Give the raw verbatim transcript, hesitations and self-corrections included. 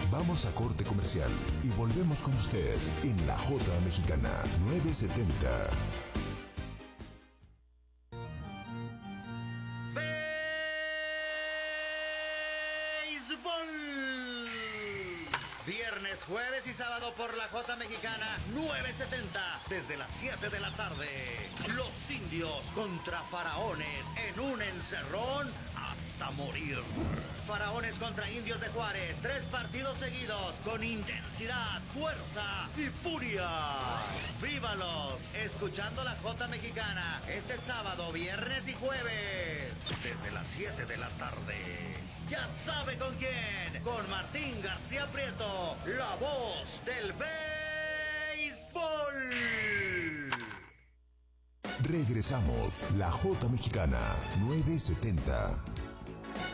Vamos a corte comercial y volvemos con usted en La Jota Mexicana nueve setenta. Viernes, jueves y sábado por la Jota Mexicana nueve setenta desde las siete de la tarde. Los indios contra faraones en un encerrón hasta morir. Faraones contra indios de Juárez. Tres partidos seguidos con intensidad, fuerza y furia. ¡Vívalos! Escuchando la Jota Mexicana este sábado, viernes y jueves desde las siete de la tarde. Ya sabe con quién, con Martín García Prieto, la voz del béisbol. Regresamos, La Jota Mexicana nueve setenta.